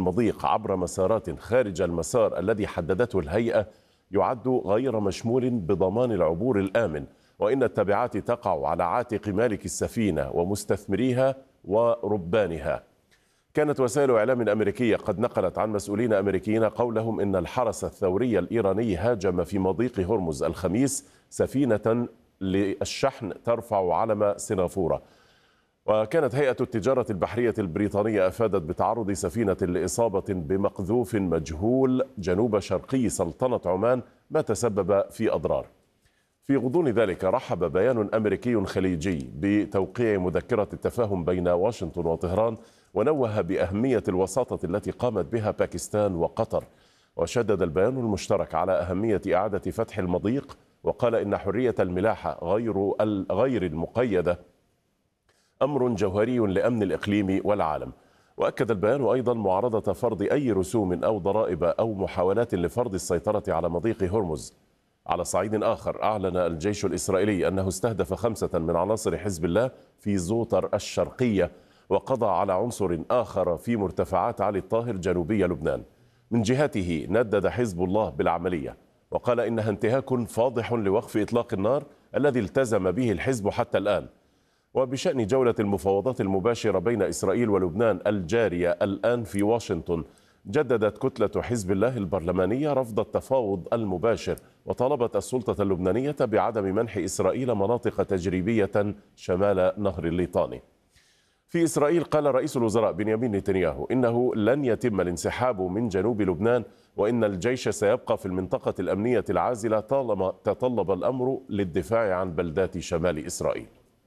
المضيق عبر مسارات خارج المسار الذي حددته الهيئة يعد غير مشمول بضمان العبور الآمن، وإن التبعات تقع على عاتق مالك السفينة ومستثمريها وربانها. كانت وسائل إعلام أمريكية قد نقلت عن مسؤولين أمريكيين قولهم إن الحرس الثوري الإيراني هاجم في مضيق هرمز الخميس سفينة للشحن ترفع علم سنغافورة. وكانت هيئة التجارة البحرية البريطانية أفادت بتعرض سفينة لإصابة بمقذوف مجهول جنوب شرقي سلطنة عمان ما تسبب في أضرار. في غضون ذلك رحب بيان أمريكي خليجي بتوقيع مذكرة التفاهم بين واشنطن وطهران، ونوه بأهمية الوساطة التي قامت بها باكستان وقطر. وشدد البيان المشترك على أهمية إعادة فتح المضيق، وقال إن حرية الملاحة غير المقيدة أمر جوهري لأمن الإقليم والعالم. وأكد البيان أيضا معارضة فرض أي رسوم أو ضرائب أو محاولات لفرض السيطرة على مضيق هرمز. على صعيد آخر، أعلن الجيش الإسرائيلي أنه استهدف 5 من عناصر حزب الله في زوطر الشرقية، وقضى على عنصر آخر في مرتفعات علي الطاهر جنوبي لبنان. من جهته ندد حزب الله بالعملية، وقال إنها انتهاك فاضح لوقف إطلاق النار الذي التزم به الحزب حتى الآن. وبشأن جولة المفاوضات المباشرة بين إسرائيل ولبنان الجارية الآن في واشنطن، جددت كتلة حزب الله البرلمانية رفض التفاوض المباشر، وطالبت السلطة اللبنانية بعدم منح إسرائيل مناطق تجريبية شمال نهر الليطاني. في إسرائيل قال رئيس الوزراء بنيامين نتنياهو إنه لن يتم الانسحاب من جنوب لبنان، وإن الجيش سيبقى في المنطقة الأمنية العازلة طالما تطلب الأمر للدفاع عن بلدات شمال إسرائيل.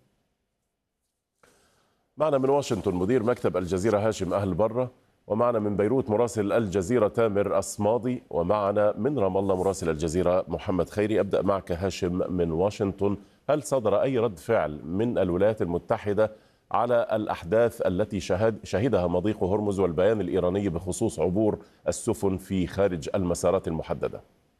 معنا من واشنطن مدير مكتب الجزيرة هاشم أهل برة، ومعنا من بيروت مراسل الجزيرة تامر أصمادي، ومعنا من رام الله مراسل الجزيرة محمد خيري. أبدأ معك هاشم من واشنطن، هل صدر أي رد فعل من الولايات المتحدة على الأحداث التي شهدها مضيق هرمز والبيان الإيراني بخصوص عبور السفن في خارج المسارات المحددة؟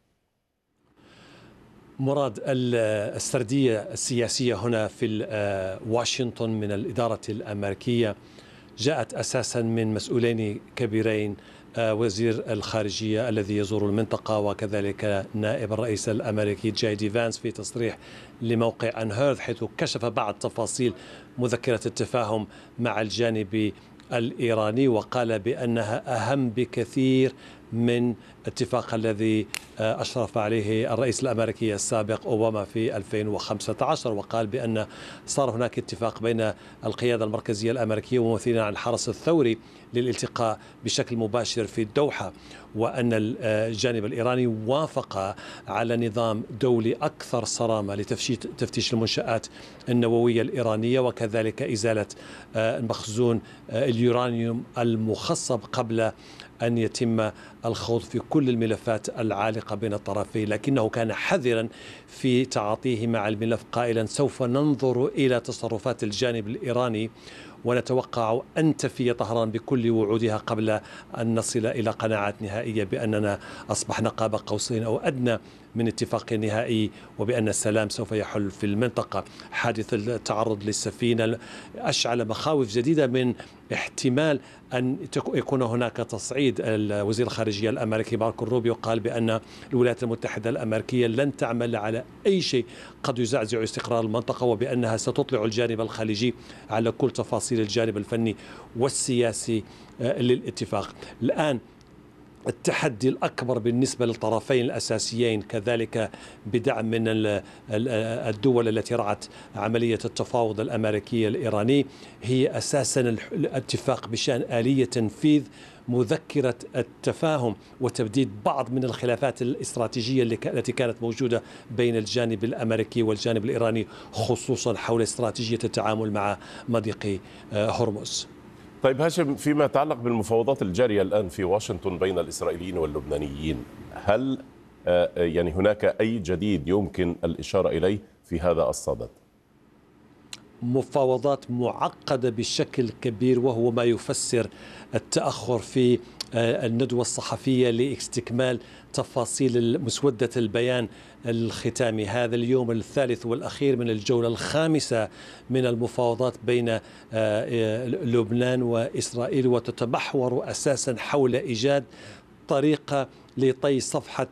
مراد، السردية السياسية هنا في واشنطن من الإدارة الأمريكية جاءت أساسا من مسؤولين كبيرين، وزير الخارجية الذي يزور المنطقة وكذلك نائب الرئيس الأمريكي جاي دي فانس في تصريح لموقع أنهيرث، حيث كشف بعض تفاصيل مذكرة التفاهم مع الجانب الإيراني، وقال بأنها أهم بكثير من الاتفاق الذي أشرف عليه الرئيس الأمريكي السابق أوباما في 2015. وقال بأن صار هناك اتفاق بين القيادة المركزية الأمريكية وممثلين عن الحرس الثوري للالتقاء بشكل مباشر في الدوحة، وأن الجانب الإيراني وافق على نظام دولي أكثر صرامة لتفتيش المنشآت النووية الإيرانية، وكذلك إزالة المخزون اليورانيوم المخصب قبل أن يتم الخوض في كل الملفات العالقة بين الطرفين. لكنه كان حذرا في تعاطيه مع الملف، قائلا سوف ننظر إلى تصرفات الجانب الإيراني ونتوقع أن تفي طهران بكل وعودها قبل أن نصل إلى قناعات نهائية بأننا أصبحنا قاب قوسين أو أدنى من اتفاق نهائي، وبأن السلام سوف يحل في المنطقة. حادث التعرض للسفينة أشعل مخاوف جديدة من احتمال أن يكون هناك تصعيد. وزير الخارجية الأمريكي ماركو روبيو قال بأن الولايات المتحدة الأمريكية لن تعمل على أي شيء قد يزعزع استقرار المنطقة، وبأنها ستطلع الجانب الخليجي على كل تفاصيل الجانب الفني والسياسي للاتفاق. الآن التحدي الأكبر بالنسبة للطرفين الأساسيين، كذلك بدعم من الدول التي رعت عملية التفاوض الأمريكي الإيراني، هي أساسا الاتفاق بشأن آلية تنفيذ مذكرة التفاهم وتبديد بعض من الخلافات الاستراتيجية التي كانت موجودة بين الجانب الأمريكي والجانب الإيراني، خصوصا حول استراتيجية التعامل مع مضيق هرمز. طيب هاشم، فيما يتعلق بالمفاوضات الجارية الآن في واشنطن بين الإسرائيليين واللبنانيين، هل يعني هناك أي جديد يمكن الإشارة إليه في هذا الصدد؟ مفاوضات معقدة بشكل كبير، وهو ما يفسر التأخر في الندوة الصحفية لاستكمال تفاصيل مسودة البيان الختامي. هذا اليوم الثالث والأخير من الجولة الخامسة من المفاوضات بين لبنان وإسرائيل، وتتمحور أساسا حول إيجاد طريقة لطي صفحة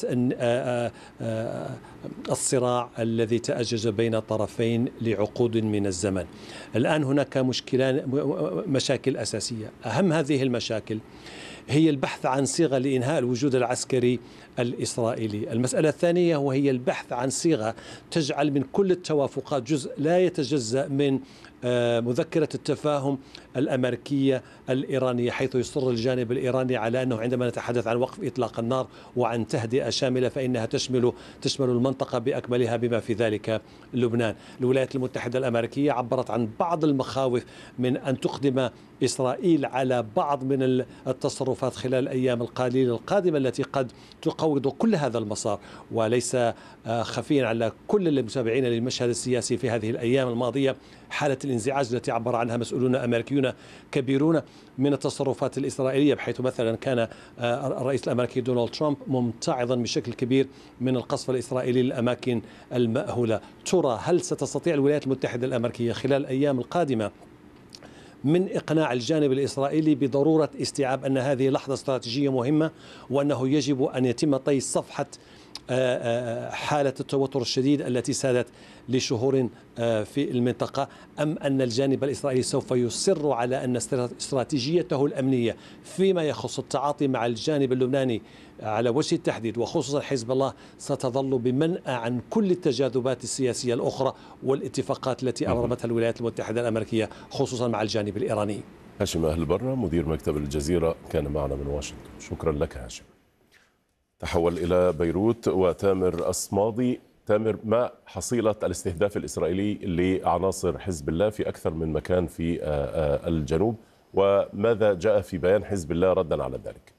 الصراع الذي تأجج بين الطرفين لعقود من الزمن. الآن هناك مشاكل أساسية. أهم هذه المشاكل هي البحث عن صيغة لإنهاء الوجود العسكري الإسرائيلي. المسألة الثانية وهي البحث عن صيغة تجعل من كل التوافقات جزء لا يتجزأ من مذكرة التفاهم الأمريكية الإيرانية، حيث يصر الجانب الإيراني على أنه عندما نتحدث عن وقف إطلاق النار وعن تهدئة شاملة فإنها تشمل المنطقة بأكملها بما في ذلك لبنان. الولايات المتحدة الأمريكية عبرت عن بعض المخاوف من أن تقدم إسرائيل على بعض من التصرفات خلال الأيام القليلة القادمة التي قد تقوض كل هذا المسار. وليس خفيا على كل المتابعين للمشهد السياسي في هذه الأيام الماضية حالة الانزعاج التي عبر عنها مسؤولون أمريكيون كبيرون من التصرفات الإسرائيلية، بحيث مثلا كان الرئيس الأمريكي دونالد ترامب ممتعضا بشكل كبير من القصف الإسرائيلي للأماكن المأهولة. ترى هل ستستطيع الولايات المتحدة الأمريكية خلال الأيام القادمة من إقناع الجانب الإسرائيلي بضرورة استيعاب أن هذه لحظة استراتيجية مهمة وأنه يجب أن يتم طي صفحة حالة التوتر الشديد التي سادت لشهور في المنطقة، أم أن الجانب الإسرائيلي سوف يصر على أن استراتيجيته الأمنية فيما يخص التعاطي مع الجانب اللبناني على وجه التحديد وخصوصا حزب الله ستظل بمنأى عن كل التجاذبات السياسية الأخرى والاتفاقات التي أبرمتها الولايات المتحدة الأمريكية خصوصا مع الجانب الإيراني؟ هاشم أهل برة مدير مكتب الجزيرة كان معنا من واشنطن، شكرا لك هاشم. تحول إلى بيروت وتامر أصمادي. تامر، ما حصيلة الاستهداف الإسرائيلي لعناصر حزب الله في أكثر من مكان في الجنوب، وماذا جاء في بيان حزب الله ردا على ذلك؟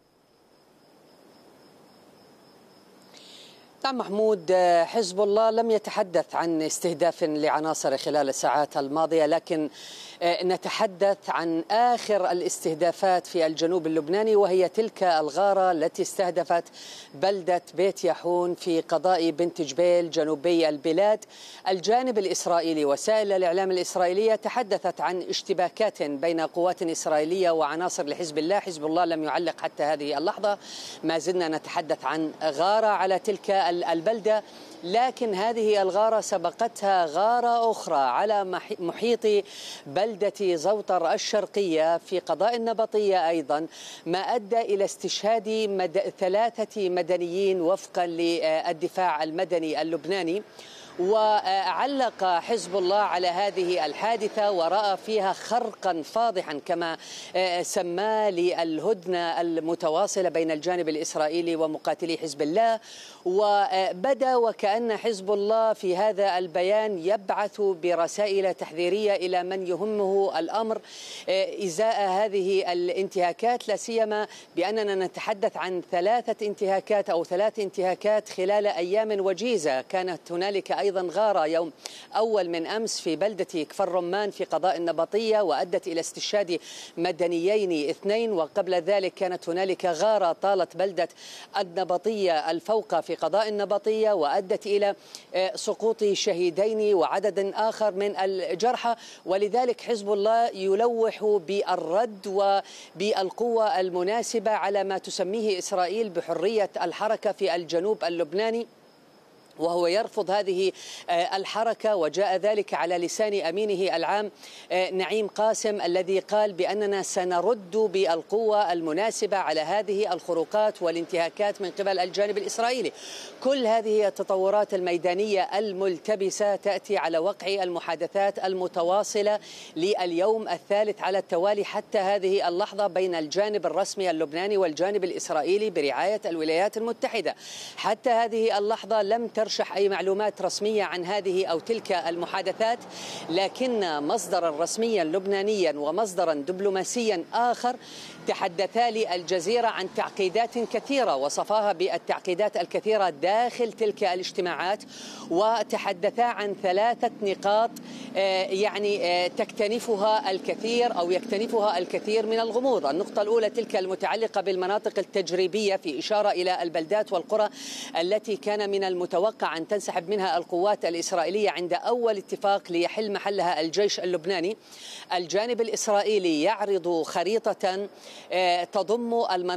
نعم محمود، حزب الله لم يتحدث عن استهداف لعناصر خلال الساعات الماضية، لكن نتحدث عن آخر الاستهدافات في الجنوب اللبناني، وهي تلك الغارة التي استهدفت بلدة بيت يحون في قضاء بنت جبيل جنوبي البلاد. الجانب الإسرائيلي وسائل الإعلام الإسرائيلية تحدثت عن اشتباكات بين قوات إسرائيلية وعناصر لحزب الله. حزب الله لم يعلق حتى هذه اللحظة، ما زلنا نتحدث عن غارة على تلك البلدة، لكن هذه الغارة سبقتها غارة أخرى على محيط بلدة زوطر الشرقية في قضاء النبطية أيضا، ما أدى إلى استشهاد 3 مدنيين وفقا للدفاع المدني اللبناني. وعلق حزب الله على هذه الحادثة ورأى فيها خرقا فاضحا كما سماه للهدنة المتواصلة بين الجانب الإسرائيلي ومقاتلي حزب الله. وبدا وكأن حزب الله في هذا البيان يبعث برسائل تحذيرية إلى من يهمه الأمر إزاء هذه الانتهاكات، لا سيما بأننا نتحدث عن 3 انتهاكات أو 3 انتهاكات خلال أيام وجيزة. كانت هنالك أيضا غارة يوم أول من أمس في بلدة كفر رمان في قضاء النبطية وأدت إلى استشهاد مدنيين 2، وقبل ذلك كانت هنالك غارة طالت بلدة النبطية الفوقة في قضاء النبطية وأدت إلى سقوط شهيدين وعدد آخر من الجرحى. ولذلك حزب الله يلوح بالرد وبالقوة المناسبة على ما تسميه إسرائيل بحرية الحركة في الجنوب اللبناني، وهو يرفض هذه الحركة. وجاء ذلك على لسان أمينه العام نعيم قاسم الذي قال بأننا سنرد بالقوة المناسبة على هذه الخروقات والانتهاكات من قبل الجانب الإسرائيلي. كل هذه التطورات الميدانية الملتبسة تأتي على وقع المحادثات المتواصلة لليوم الثالث على التوالي حتى هذه اللحظة بين الجانب الرسمي اللبناني والجانب الإسرائيلي برعاية الولايات المتحدة. حتى هذه اللحظة لم ترسل يرشح أي معلومات رسمية عن هذه أو تلك المحادثات، لكن مصدرا رسميا لبنانيا ومصدرا دبلوماسيا آخر تحدثا للجزيرة عن تعقيدات كثيرة، وصفاها بالتعقيدات الكثيرة داخل تلك الاجتماعات، وتحدثا عن 3 نقاط يعني تكتنفها الكثير أو يكتنفها الكثير من الغموض. النقطة الأولى تلك المتعلقة بالمناطق التجريبية، في إشارة إلى البلدات والقرى التي كان من المتوقع أن تنسحب منها القوات الإسرائيلية عند أول اتفاق ليحل محلها الجيش اللبناني. الجانب الإسرائيلي يعرض خريطة تضم المناطق